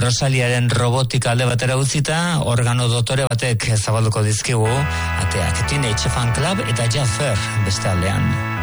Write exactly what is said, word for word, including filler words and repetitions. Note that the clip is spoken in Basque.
Rosaliaren robotika alde batera utzita, organo dotore batek zabalduko dizkigu, ateak Teenage Fan Club eta Jazz Fair beste aldean.